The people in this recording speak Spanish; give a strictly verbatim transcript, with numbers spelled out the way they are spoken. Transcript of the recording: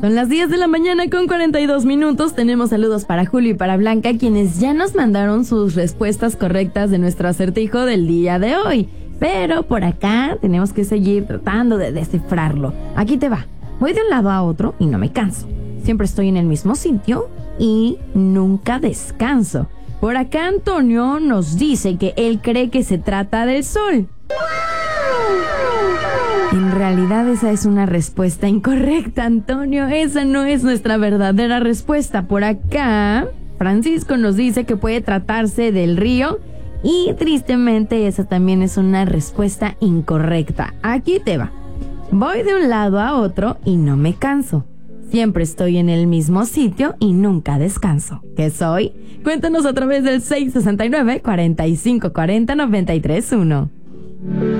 Son las diez de la mañana con cuarenta y dos minutos. Tenemos saludos para Julio y para Blanca, quienes ya nos mandaron sus respuestas correctas de nuestro acertijo del día de hoy. Pero por acá tenemos que seguir tratando de descifrarlo. Aquí te va. Voy de un lado a otro y no me canso. Siempre estoy en el mismo sitio y nunca descanso. Por acá Antonio nos dice que él cree que se trata del sol. En realidad esa es una respuesta incorrecta, Antonio. Esa no es nuestra verdadera respuesta. Por acá Francisco nos dice que puede tratarse del río y tristemente esa también es una respuesta incorrecta. Aquí te va. Voy de un lado a otro y no me canso. Siempre estoy en el mismo sitio y nunca descanso. ¿Qué soy? Cuéntanos a través del seis sesenta y nueve, cuarenta y cinco cuarenta, noventa y tres uno.